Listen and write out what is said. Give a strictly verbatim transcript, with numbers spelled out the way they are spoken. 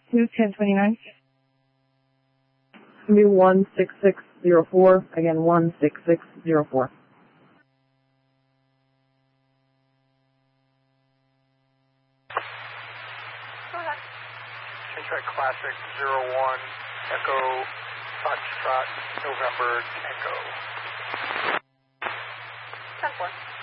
two ten twenty-nine. It's going to be one six six zero four. Again, one six six zero four. Track Classic zero one, Echo, Foxtrot, November, Tango. ten four.